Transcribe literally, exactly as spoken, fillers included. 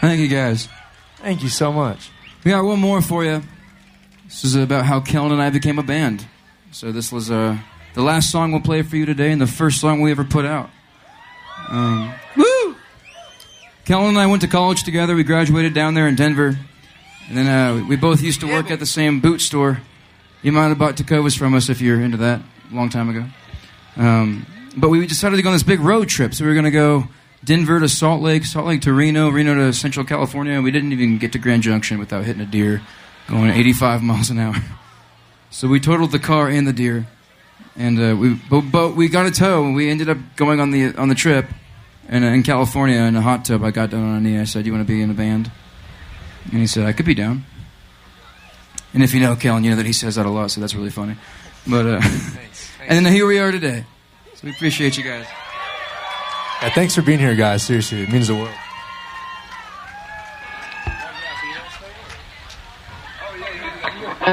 Thank you, guys. Thank you so much. We got one more for you. This is about how Kellen and I became a band. So this was uh, the last song we'll play for you today and the first song we ever put out. Um, woo! Kellen and I went to college together. We graduated down there in Denver. And then uh, we both used to work at the same boot store. You might have bought Tecovas from us if you're into that, a long time ago. Um, but we decided to go on this big road trip. So we were going to go Denver to Salt Lake, Salt Lake to Reno, Reno to Central California. We didn't even get to Grand Junction without hitting a deer going eighty-five miles an hour. So we totaled the car and the deer. And uh, we but, but we got a tow, and we ended up going on the on the trip. And uh, in California, in a hot tub, I got down on a knee. I said, "You want to be in a band?" And he said, "I could be down." And if you know Kellen, you know that he says that a lot, so that's really funny. But uh, thanks, thanks. And then here we are today. So we appreciate you guys. Yeah, thanks for being here, guys. Seriously, it means the world.